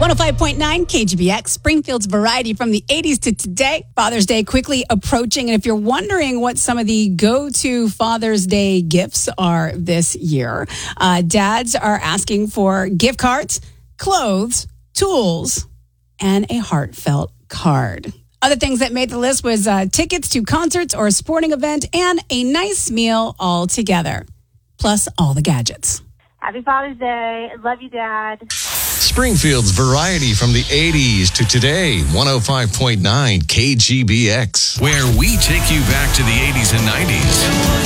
105.9 KGBX, Springfield's variety from the 80s to today. Father's Day quickly approaching. And if you're wondering what some of the go-to Father's Day gifts are this year, dads are asking for gift cards, clothes, tools, and a heartfelt card. Other things that made the list was tickets to concerts or a sporting event and a nice meal all together, plus all the gadgets. Happy Father's Day. Love you, Dad. Springfield's variety from the 80s to today, 105.9 KGBX. Where we take you back to the 80s and 90s.